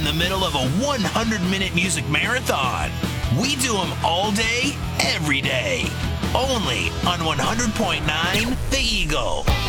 in the middle of a 100-minute music marathon. We do them all day, every day. Only on 100.9 The Eagle.